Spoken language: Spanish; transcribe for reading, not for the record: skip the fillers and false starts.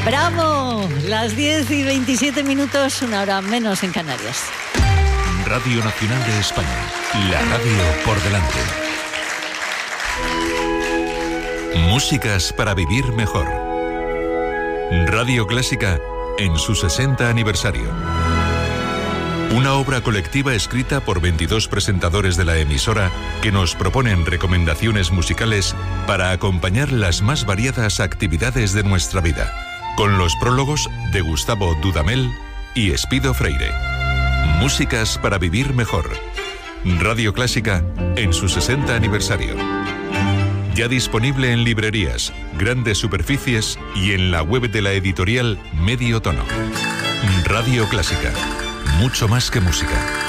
¡Bravo! Las 10:27, una hora menos en Canarias. Radio Nacional de España, la radio por delante. Músicas para vivir mejor. Radio Clásica en su 60 aniversario. Una obra colectiva escrita por 22 presentadores de la emisora que nos proponen recomendaciones musicales para acompañar las más variadas actividades de nuestra vida, con los prólogos de Gustavo Dudamel y Espido Freire. Músicas para vivir mejor. Radio Clásica en su 60 aniversario. Ya disponible en librerías, grandes superficies y en la web de la editorial Medio Tono. Radio Clásica. Mucho más que música.